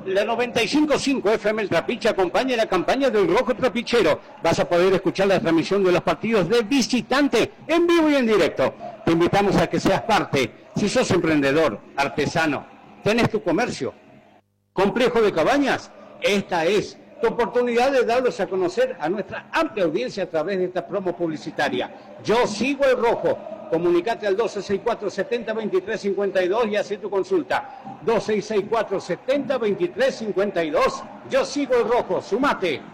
La 95.5 FM El Trapiche acompaña la campaña del Rojo Trapichero. Vas a poder escuchar la transmisión de los partidos de visitante en vivo y en directo. Te invitamos a que seas parte. Si sos emprendedor, artesano, tenés tu comercio, complejo de cabañas, esta es tu oportunidad de darlos a conocer a nuestra amplia audiencia a través de esta promo publicitaria. Yo sigo el Rojo. Comunicate al 2664-702352 y hace tu consulta. 2664-702352. Yo sigo el Rojo. Sumate.